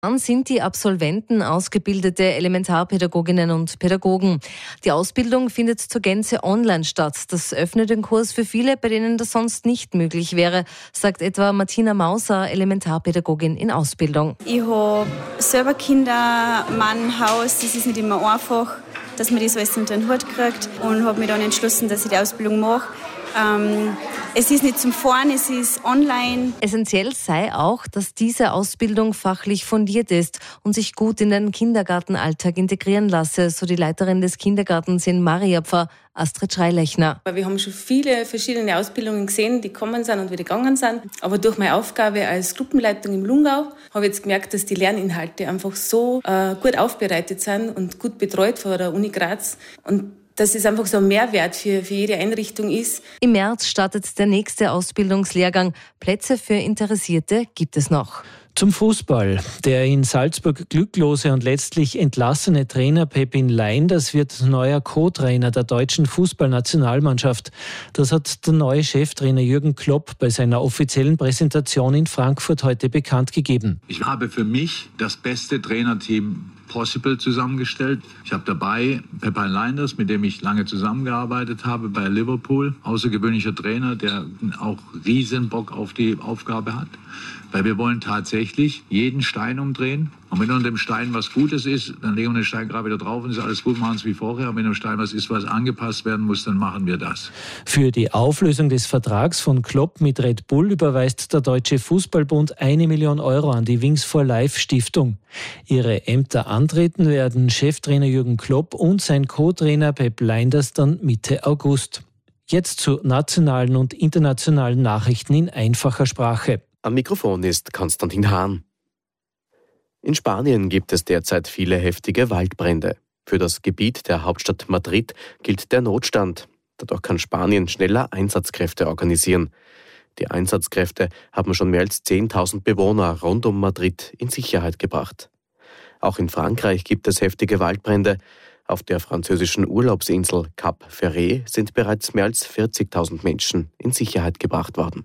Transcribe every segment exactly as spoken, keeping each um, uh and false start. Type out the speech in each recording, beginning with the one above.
Dann sind die Absolventen ausgebildete Elementarpädagoginnen und Pädagogen. Die Ausbildung findet zur Gänze online statt. Das öffnet den Kurs für viele, bei denen das sonst nicht möglich wäre, sagt etwa Martina Mauser, Elementarpädagogin in Ausbildung. Ich habe selber Kinder, Mann, Haus, das ist nicht immer einfach, dass man das alles unter den Hut kriegt, und habe mich dann entschlossen, dass ich die Ausbildung mache. Ähm, es ist nicht zum Fahren, es ist online. Essentiell sei auch, dass diese Ausbildung fachlich fundiert ist und sich gut in den Kindergartenalltag integrieren lasse, so die Leiterin des Kindergartens in Mariapfer, Astrid Schreilechner. Wir haben schon viele verschiedene Ausbildungen gesehen, die gekommen sind und wieder gegangen sind. Aber durch meine Aufgabe als Gruppenleitung im Lungau habe ich jetzt gemerkt, dass die Lerninhalte einfach so äh, gut aufbereitet sind und gut betreut von der Uni Graz. Und dass es einfach so ein Mehrwert für, für jede Einrichtung ist. Im März startet der nächste Ausbildungslehrgang. Plätze für Interessierte gibt es noch. Zum Fußball. Der in Salzburg glücklose und letztlich entlassene Trainer Pepin Leinders wird neuer Co-Trainer der deutschen Fußballnationalmannschaft. Das hat der neue Cheftrainer Jürgen Klopp bei seiner offiziellen Präsentation in Frankfurt heute bekannt gegeben. Ich habe für mich das beste Trainerteam possible zusammengestellt. Ich habe dabei Pepin Leinders, mit dem ich lange zusammengearbeitet habe bei Liverpool. Außergewöhnlicher Trainer, der auch riesen Bock auf die Aufgabe hat. Weil wir wollen tatsächlich jeden Stein umdrehen. Und wenn unter dem Stein was Gutes ist, dann legen wir den Stein gerade wieder drauf und ist alles gut, machen es wie vorher. Und wenn im Stein was ist, was angepasst werden muss, dann machen wir das. Für die Auflösung des Vertrags von Klopp mit Red Bull überweist der Deutsche Fußballbund eine Million Euro an die Wings for Life Stiftung. Ihre Ämter antreten werden Cheftrainer Jürgen Klopp und sein Co-Trainer Pep Leinders dann Mitte August. Jetzt zu nationalen und internationalen Nachrichten in einfacher Sprache. Am Mikrofon ist Konstantin Hahn. In Spanien gibt es derzeit viele heftige Waldbrände. Für das Gebiet der Hauptstadt Madrid gilt der Notstand. Dadurch kann Spanien schneller Einsatzkräfte organisieren. Die Einsatzkräfte haben schon mehr als zehntausend Bewohner rund um Madrid in Sicherheit gebracht. Auch in Frankreich gibt es heftige Waldbrände. Auf der französischen Urlaubsinsel Cap Ferret sind bereits mehr als vierzigtausend Menschen in Sicherheit gebracht worden.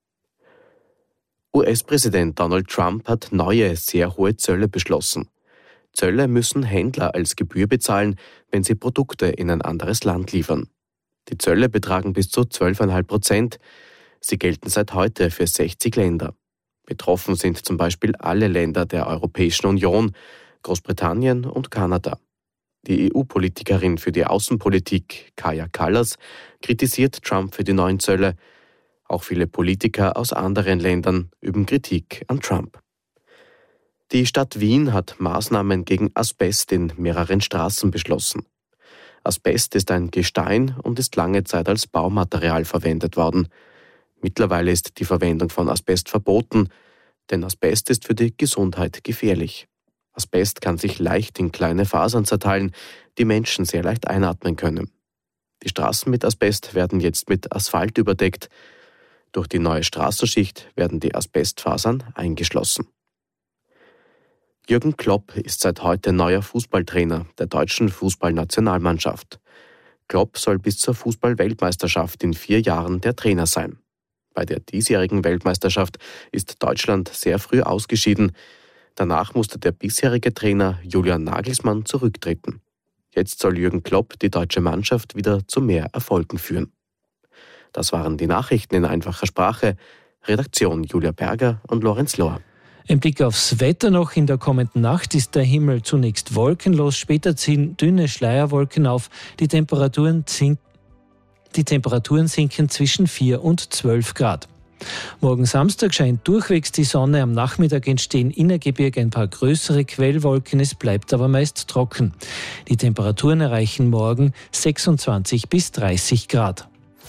U S-Präsident Donald Trump hat neue, sehr hohe Zölle beschlossen. Zölle müssen Händler als Gebühr bezahlen, wenn sie Produkte in ein anderes Land liefern. Die Zölle betragen bis zu zwölf Komma fünf Prozent. Sie gelten seit heute für sechzig Länder. Betroffen sind zum Beispiel alle Länder der Europäischen Union, Großbritannien und Kanada. Die E U-Politikerin für die Außenpolitik, Kaja Kallas, kritisiert Trump für die neuen Zölle. Auch viele Politiker aus anderen Ländern üben Kritik an Trump. Die Stadt Wien hat Maßnahmen gegen Asbest in mehreren Straßen beschlossen. Asbest ist ein Gestein und ist lange Zeit als Baumaterial verwendet worden. Mittlerweile ist die Verwendung von Asbest verboten, denn Asbest ist für die Gesundheit gefährlich. Asbest kann sich leicht in kleine Fasern zerteilen, die Menschen sehr leicht einatmen können. Die Straßen mit Asbest werden jetzt mit Asphalt überdeckt. Durch die neue Straßenschicht werden die Asbestfasern eingeschlossen. Jürgen Klopp ist seit heute neuer Fußballtrainer der deutschen Fußballnationalmannschaft. Klopp soll bis zur Fußball-Weltmeisterschaft in vier Jahren der Trainer sein. Bei der diesjährigen Weltmeisterschaft ist Deutschland sehr früh ausgeschieden. Danach musste der bisherige Trainer Julian Nagelsmann zurücktreten. Jetzt soll Jürgen Klopp die deutsche Mannschaft wieder zu mehr Erfolgen führen. Das waren die Nachrichten in einfacher Sprache. Redaktion Julia Berger und Lorenz Lohr. Ein Blick aufs Wetter noch. In der kommenden Nacht ist der Himmel zunächst wolkenlos, später ziehen dünne Schleierwolken auf. Die Temperaturen, zink- die Temperaturen sinken zwischen vier und zwölf Grad. Morgen Samstag scheint durchwegs die Sonne. Am Nachmittag entstehen innergebirge ein paar größere Quellwolken. Es bleibt aber meist trocken. Die Temperaturen erreichen morgen sechsundzwanzig bis dreißig Grad.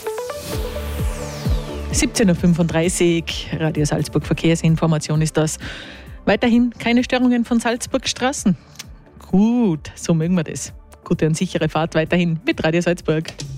siebzehn Uhr fünfunddreißig, Radio Salzburg Verkehrsinformation ist das. Weiterhin keine Störungen von Salzburg Straßen. Gut, so mögen wir das. Gute und sichere Fahrt weiterhin mit Radio Salzburg.